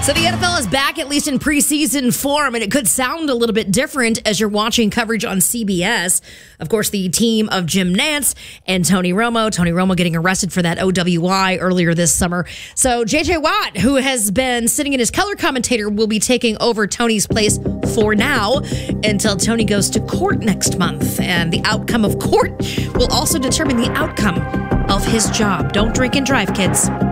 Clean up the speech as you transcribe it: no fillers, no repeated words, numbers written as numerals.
So the NFL is back, at least in preseason form, and it could sound a little bit different as you're watching coverage on CBS. Of course, the team of Jim Nantz and Tony Romo. Tony Romo getting arrested for that OWI earlier this summer. So J.J. Watt, who has been sitting in his color commentator, will be taking over Tony's place for now until Tony goes to court next month. And the outcome of court will also determine the outcome of his job. Don't drink and drive, kids.